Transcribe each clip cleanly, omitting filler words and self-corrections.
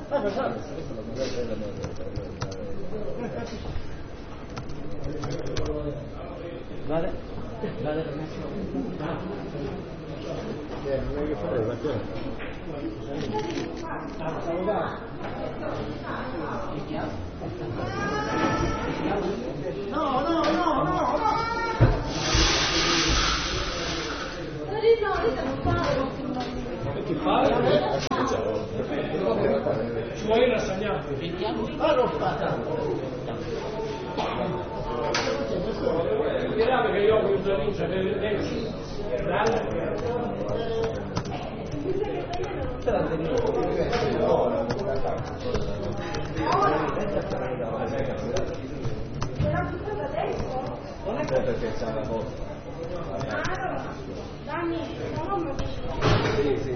Vale? Vale? Non è che fare la cosa. No. Che fare? Ci vuoi rassegnare? Vediamo che io ho avuto l'inizio Non è perché c'è la volta. Sì.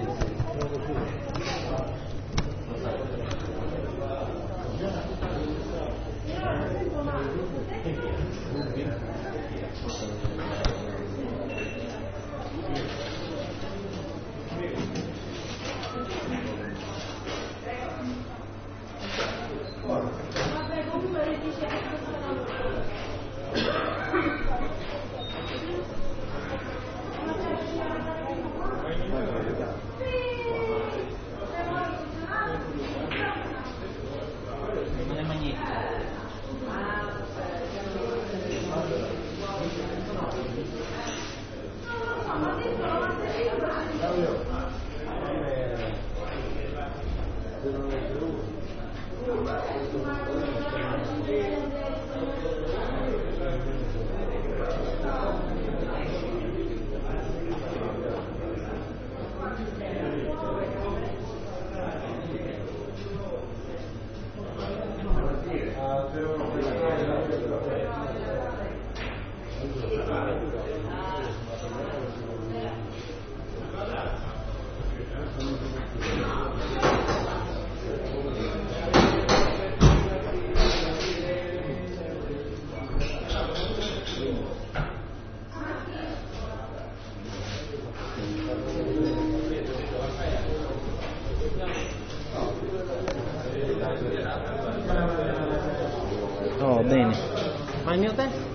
Oh, bene. Ma il mio testo?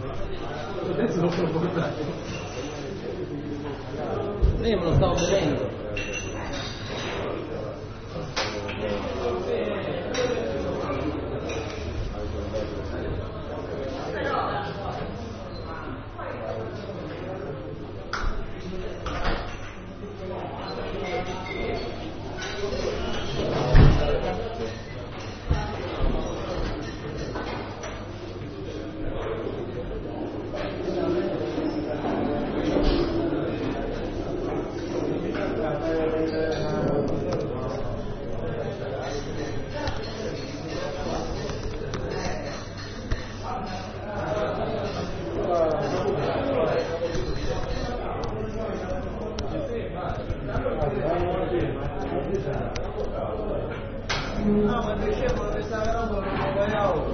Io me lo stavo vedendo. No, ma dicevo che stava roba non lo vogliamo.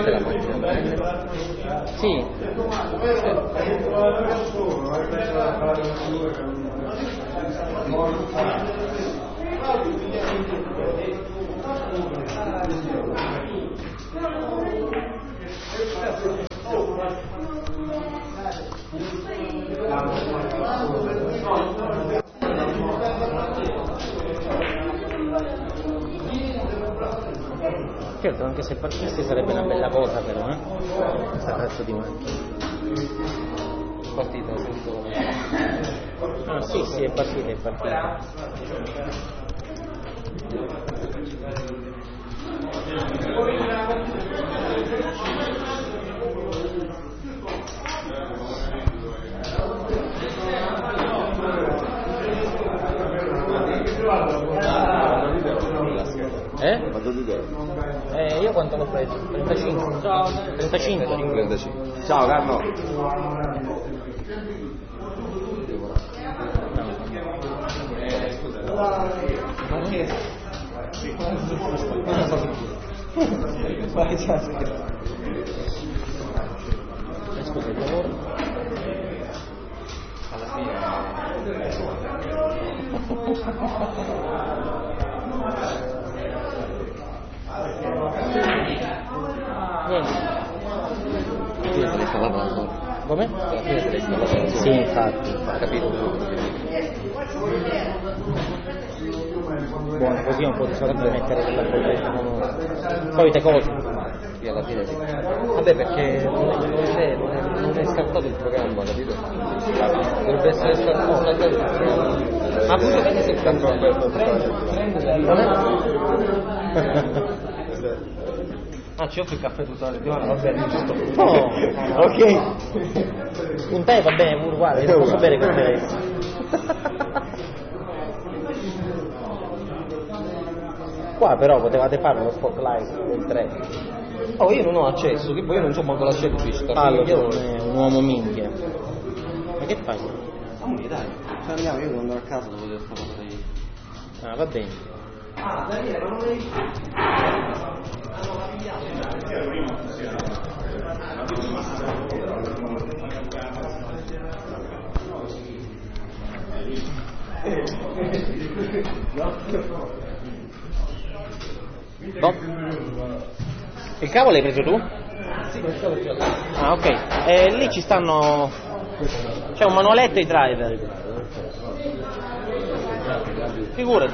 Questa è la macchina. Sì. Certo, anche se partissi sarebbe una bella cosa però, questa cazzo di macchina. Partita, sento. Ah sì, sì, è partita. Quanto ti do? Io quanto l'ho preso? 35. Ciao. 35. 35. Ciao Carlo. Scusa, il lavoro? Alla fine. Niente. Alla fine se ne scavava la zona. Come? Alla fine se ne scavava la zona. Sì, infatti. Capito? Buono, così non potrebbe mettere della bolletta con solite cose. Sì, alla fine sì. Vabbè, perché non è scartato il programma, capito? Dovrebbe essere scartato il programma. Ma appunto perché si è scartato? Ah, ci offri il caffè tutta la settimana, va bene, giusto? Oh, ok. Un tè va bene, pure uguale, io non posso bere caffè adesso. Qua però potevate fare uno spotlight del 3. Oh, io non ho accesso, che poi io non c'ho manco la shellfish. Fallo, è un uomo minchia. Ma che fai? Dai, cioè andiamo, io devo andare a casa, devo vedere questa cosa di... Ah, va bene. No? Il cavo l'hai preso tu? Sì, questo l'ho già dato. Ah, ok. Lì ci stanno... C'è un manualetto e i driver. Figurati.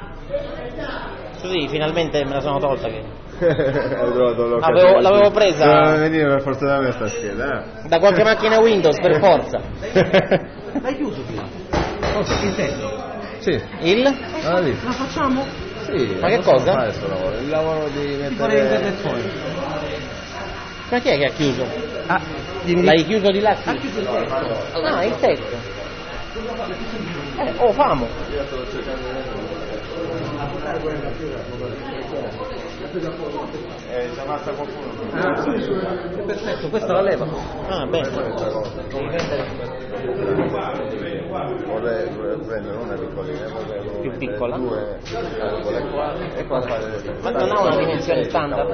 Così finalmente me la sono tolta che... L'avevo presa... Doveva venire per forza da me sta scheda, Da qualche macchina Windows, per forza. Hai chiuso qui? Cosa? Il tetto? Sì. Il? Ah, lì. La facciamo? Sì. Ma che possiamo cosa? fare questo lavoro? Il lavoro di Di fare mettere... internet. Ma chi è che ha chiuso? Ah, L'hai chiuso di là? ha chiuso il tetto. Ah, il tetto. Oh, famo. Ci ammazza qualcuno. Ah, perfetto, questa la leva. Ah, bene. Vorrei prendere una piccolina, vorrei Più piccola? due calcole qua e qua fare... Ma non ha una dimensione standard?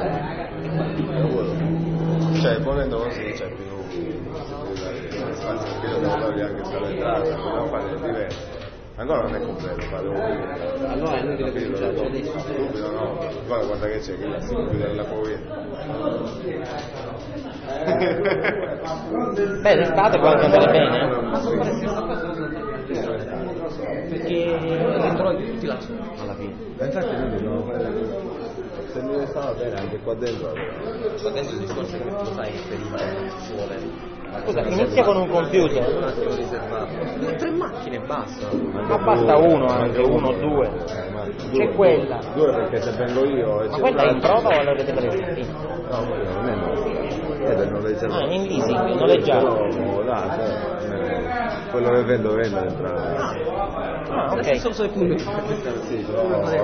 Cioè, volendo così c'è più spazio, perché io devo togliere anche sull'entrata, devo fare diverso. Ancora non è completo, fare un Allora è inutile cominciarci adesso. subito no, guarda che c'è, che la si chiude la povera. Beh, l'estate può anche andare bene. Perché L'Android tutti là alla fine. Infatti noi dobbiamo fare, se mi stava bene anche qua dentro. Qua dentro il discorso è che tu lo sai che per internet ci vuole. Scusa, inizia con un computer. Un attimo riservato. 3 macchine basta. Ma basta uno, anche uno o due. C'è quella. Due perché se vengo io e Ma c'è quella è in l'altro- prova o l'avete presa? Sì. No, quello non è nuovo. È del noleggiato. Ah, in leasing, noleggiato. Quello che vendo entra. Ah, ok. Solo se punti. Sì, però vabbè,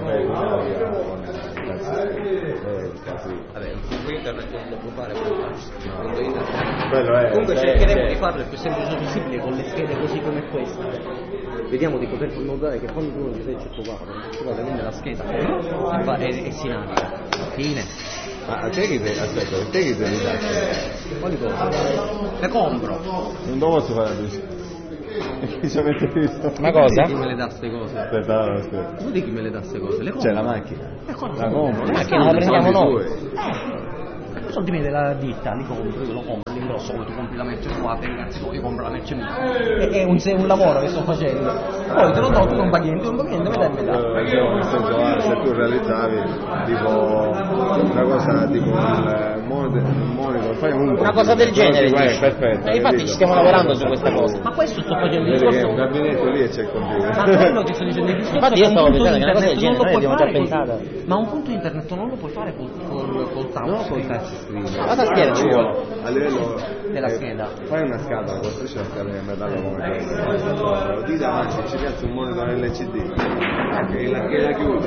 Vabbè, un punto internet lo può fare, punto internet. quello è. Comunque cercheremo di farlo il più semplice possibile con le schede così come questa. Vediamo di poter notare che quando tu non sei certo qua, quindi la scheda e si naviga. Fine. Ah, te chi te? Aspetta, te chi te li dà? Quali cose? Le compro. Non posso fare così. Chi ci avete visto? Ma cosa? Chi me le dà queste cose? Aspetta. Tu di chi me le dà queste cose? Le compro. C'è la macchina. La compro. La macchina la prendiamo noi. I soldi miei della ditta, li compro, io lo compro all'ingrosso, poi tu compri la merce qua, te ragazzi, poi io compro la merce mia. È un lavoro che sto facendo. Poi te lo do, tu non paghi niente, mi dai metà. Nel senso, se tu realizzavi tipo una cosa tipo il monitor, fai Una cosa del genere. Perfetto. Infatti ci stiamo lavorando su questa cosa. Ma questo sto facendo il Vedi che è discorso. un gabinetto lì e c'è il computer. Ma quello ti sto dicendo, il discorso Infatti è io che stavo un punto pensando che una cosa del internet genere non lo noi puoi abbiamo già fare pensata. così. Ma un punto internet non lo puoi fare col touchscreen. La tastiera ci vuole. A livello Della scheda. Fai una scatola, costruisci una scatola di metallo come questa. Di davanti ci piazza un monitor LCD. Che la chiudi.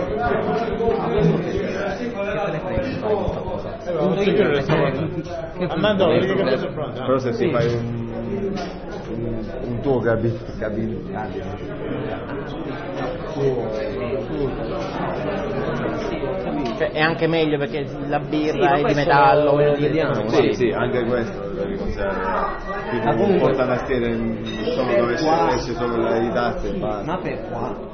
Però se ti fai un tuo Cioè, è anche meglio perché la birra è di metallo, voglio dire. vediamo. Sì, anche questo lo devi considerare. Tipo un portatastiere solo dove esce solo i tasti e basta. Ma per qua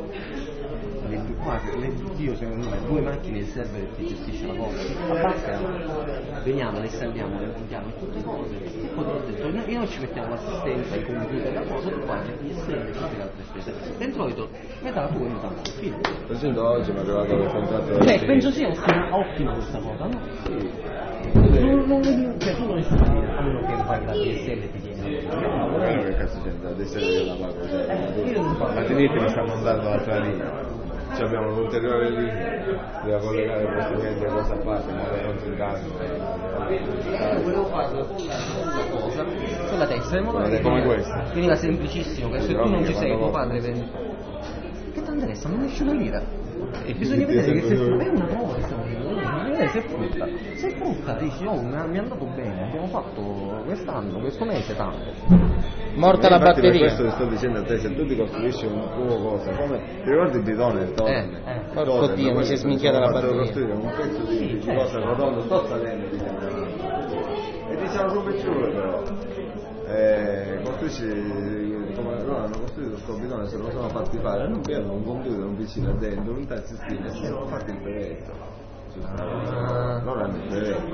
io secondo me 2 macchine il server che gestisce la cosa abbassa, veniamo, le installiamo, le montiamo e tutte cose e poi ho detto io non ci mettiamo l'assistenza, i computer, la cosa, tu qua gli server e tutte le altre spese dentro ho detto metà tu e metà tu, fine. Per esempio oggi mi è arrivato il contratto Penso sia ottima questa cosa, no? Non vedi, cioè tu non riesci a dire a meno che paghi la DSL ti tieni. che cazzo c'entra? Adesso io la pago, ma ti dici mi sta montando l'altra linea. Cioè abbiamo un'ulteriore linea, deve collegare questo cliente a cosa a parte, ma non si inganno. Volevo farlo cosa sulla testa, in modo che come questo. veniva semplicissimo, che se tu non ci sei, tuo padre vende. Che ti interessa? Non esce una lira. Bisogna vedere che se è una prova che stiamo vedendo, se è frutta. Se è frutta dici, oh mi è andato bene, abbiamo fatto quest'anno, questo mese tanto. Morta la Infatti batteria. Per questo ti sto dicendo a te, se tu ti costruisci un tuo cosa, come ti ricordi il bidone, il totem? Porco Dio, mi si è sminchiata la batteria. Costruire un pezzo di cosa rotondo, sto salendo diciamo. E ti siamo super ciule però. Costruisci come loro hanno costruito questo bidone, se lo sono fatti fare, non vedono un computer, un PC là dentro, un touchscreen e si sono fatti il brevetto. Loro hanno il brevetto.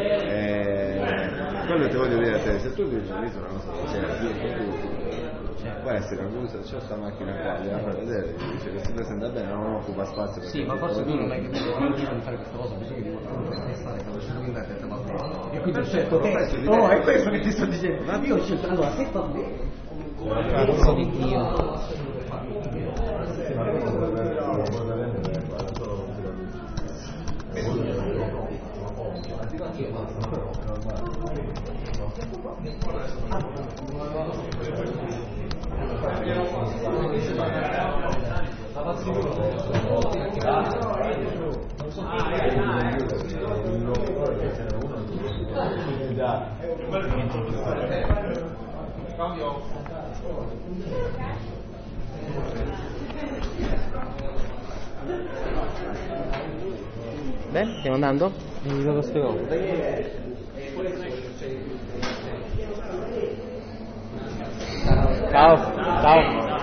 Quello ti voglio dire a te, se tu ti utilizzi una cosa del genere, può essere che usa c'è questa macchina qua, gli fa vedere, dice che si presenta bene, non occupa spazio. Sì, ma forse tu non hai capito, non di fare questa cosa, bisogna di stare con il internet e va bene. E quindi ho scelto no, è questo che ti sto dicendo. Ma io ho scelto, allora, se fa bene. Cazzo di Dio. Bene, stiamo andando? Ciao, ciao.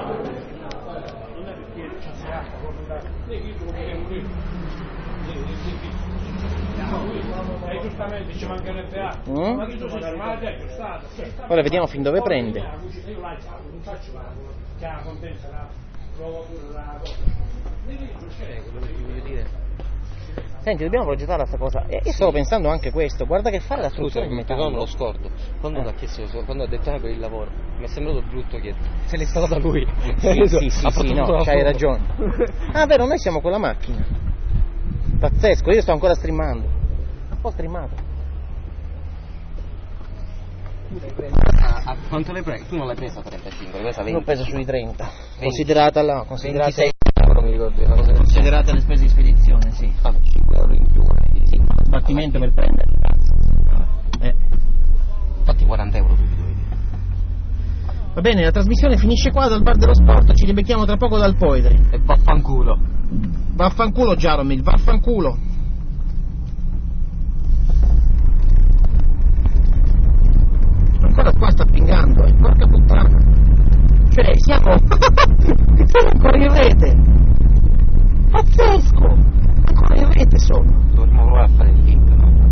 Giustamente ci mancherebbe altro. Ma chi tu sei? Ma te è stato. Ora vediamo fin dove prende. Io la non faccio la contenta, la provo la cosa. Quello che ti voglio dire. Senti, dobbiamo progettare questa cosa. E io stavo pensando anche questo, guarda che fare la struttura di metallo. Non lo scordo. Quando l'ha chiesto, quando ha detto per il lavoro, mi è sembrato brutto che se l'è stata da lui. Sì, no, c'hai ragione. Ah, vero, noi siamo con la macchina. Pazzesco, io sto ancora streamando. Un po' streamato. A quanto l'hai preso? Tu non l'hai presa a 35, l'hai presa a 20. L'ho preso sui 30. Considerata la... 26 euro mi ricordo. Una cosa Considerate le spese di spedizione, sì. 5 euro in più. Sì, sbattimento per prendere. Infatti 40 euro tu dovevi dire. Va bene, la trasmissione finisce qua dal bar dello sport, ci ribecchiamo tra poco dal Poetry. E vaffanculo. Vaffanculo Jaromil, vaffanculo. Perché non correrete? Pazzesco! Non correrete sopra.